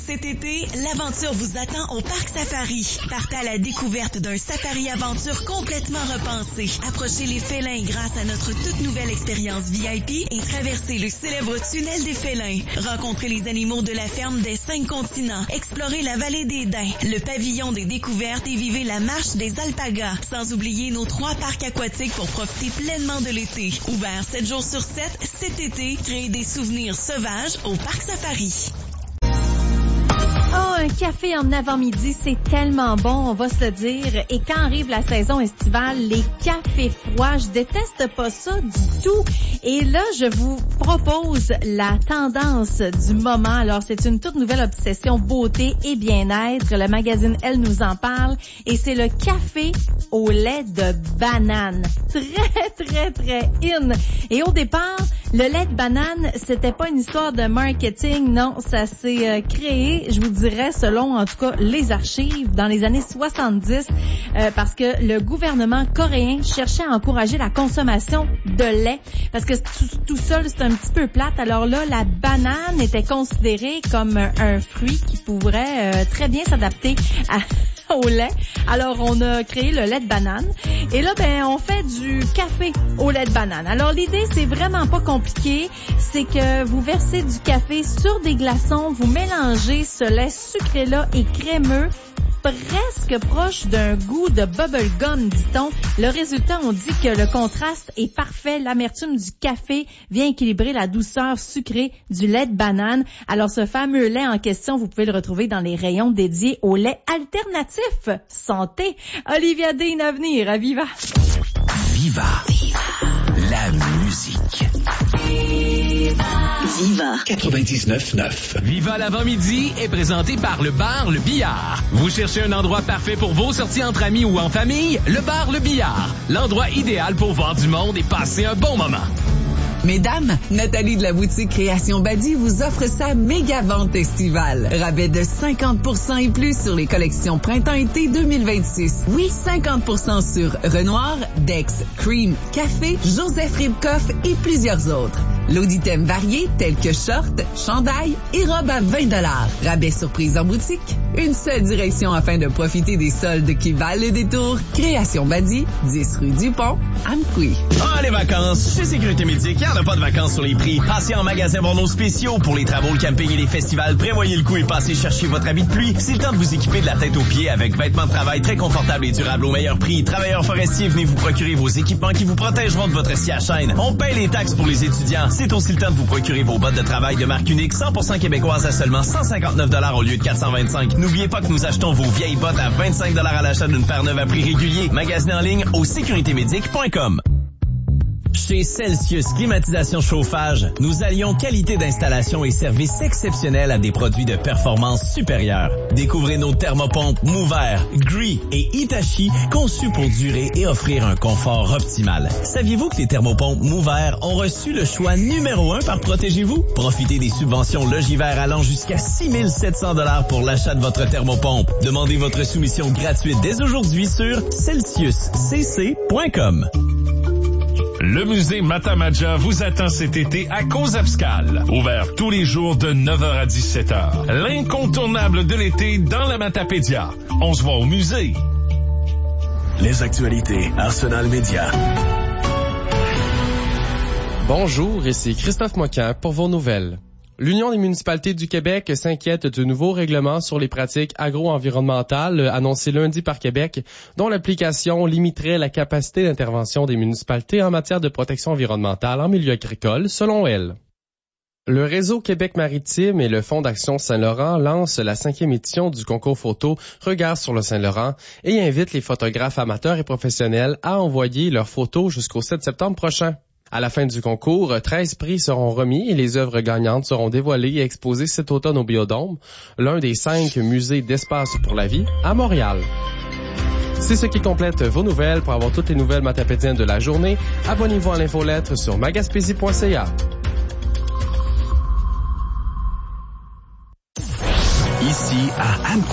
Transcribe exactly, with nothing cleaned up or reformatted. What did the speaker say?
Cet été, l'aventure vous attend au Parc Safari. Partez à la découverte d'un safari-aventure complètement repensé. Approchez les félins grâce à notre toute nouvelle expérience V I P et traversez le célèbre tunnel des félins. Rencontrez les animaux de la ferme des cinq continents. Explorez la vallée des Daims, le pavillon des découvertes et vivez la marche des alpagas. Sans oublier nos trois parcs aquatiques pour profiter pleinement de l'été. Ouvert sept jours sur sept, cet été, créez des souvenirs sauvages au Parc Safari. Oh, un café en avant-midi, c'est tellement bon, on va se le dire. Et quand arrive la saison estivale, les cafés froids, je déteste pas ça du tout. Et là, je vous propose la tendance du moment. Alors, c'est une toute nouvelle obsession beauté et bien-être. Le magazine Elle nous en parle. Et c'est le café au lait de banane. Très, très, très in. Et au départ, le lait de banane, c'était pas une histoire de marketing. Non, ça s'est euh, créé, je vous dirais, selon en tout cas les archives, dans les années soixante-dix, euh, parce que le gouvernement coréen cherchait à encourager la consommation de lait, parce que tout, tout seul, c'est un petit peu plate. Alors là, la banane était considérée comme un, un fruit qui pourrait euh, très bien s'adapter à au lait. Alors, on a créé le lait de banane. Et là, ben, on fait du café au lait de banane. Alors, l'idée, c'est vraiment pas compliqué. C'est que vous versez du café sur des glaçons, vous mélangez ce lait sucré-là et crémeux, presque proche d'un goût de bubblegum, dit-on. Le résultat, on dit que le contraste est parfait. L'amertume du café vient équilibrer la douceur sucrée du lait de banane. Alors, ce fameux lait en question, vous pouvez le retrouver dans les rayons dédiés au lait alternatif. Santé! Olivia Dean à venir à Viva. Viva. Viva. La musique. Viva. Viva. quatre-vingt-dix-neuf neuf. Viva l'avant-midi est présenté par le bar Le Billard. Vous cherchez un endroit parfait pour vos sorties entre amis ou en famille? Le bar Le Billard. L'endroit idéal pour voir du monde et passer un bon moment. Mesdames, Nathalie de la boutique Création Badi vous offre sa méga vente estivale. Rabais de cinquante pour cent et plus sur les collections printemps-été deux mille vingt-six. Oui, cinquante pour cent sur Renoir, Dex, Cream, Café, Joseph Ribkoff et plusieurs autres. Lot d'items variés tels que shorts, chandails et robes à vingt dollars. Rabais surprise en boutique. Une seule direction afin de profiter des soldes qui valent le détour. Création Badi, dix rue du Pont, Amqui. Ah, les vacances! Chez Sécurité Médic, il n'y en a pas de vacances sur les prix. Passez en magasin pour nos spéciaux. Pour les travaux, le camping et les festivals, prévoyez le coup et passez chercher votre habit de pluie. C'est le temps de vous équiper de la tête aux pieds avec vêtements de travail très confortables et durables au meilleur prix. Travailleurs forestiers, venez vous procurer vos équipements qui vous protégeront de votre scie à chaîne. On paye les taxes pour les étudiants. C'est aussi le temps de vous procurer vos bottes de travail de marque unique cent pour cent québécoises à seulement cent cinquante-neuf dollars au lieu de quatre cent vingt-cinq. N'oubliez pas que nous achetons vos vieilles bottes à vingt-cinq dollars à l'achat d'une paire neuve à prix régulier. Magasinez en ligne au sécurité médic point com. Chez Celsius Climatisation Chauffage, nous allions qualité d'installation et service exceptionnel à des produits de performance supérieure. Découvrez nos thermopompes Mover, Gree et Hitachi conçus pour durer et offrir un confort optimal. Saviez-vous que les thermopompes Mover ont reçu le choix numéro un par Protégez-vous? Profitez des subventions Logivert allant jusqu'à six mille sept cents dollars pour l'achat de votre thermopompe. Demandez votre soumission gratuite dès aujourd'hui sur celsius c c point com. Le musée Matamaja vous attend cet été à Cozapscal. Ouvert tous les jours de neuf heures à dix-sept heures. L'incontournable de l'été dans la Matapédia. On se voit au musée. Les actualités Arsenal Média. Bonjour, ici Christophe Moquin pour vos nouvelles. L'Union des municipalités du Québec s'inquiète de nouveaux règlements sur les pratiques agro-environnementales annoncés lundi par Québec, dont l'application limiterait la capacité d'intervention des municipalités en matière de protection environnementale en milieu agricole, selon elle. Le Réseau Québec Maritime et le Fonds d'Action Saint-Laurent lancent la cinquième édition du concours photo Regard sur le Saint-Laurent et invitent les photographes amateurs et professionnels à envoyer leurs photos jusqu'au sept septembre prochain. À la fin du concours, treize prix seront remis et les œuvres gagnantes seront dévoilées et exposées cet automne au Biodôme, l'un des cinq musées d'espace pour la vie à Montréal. C'est ce qui complète vos nouvelles. Pour avoir toutes les nouvelles matapédiennes de la journée, abonnez-vous à l'infolettre sur magaspésie point c a. Ici à Amqui.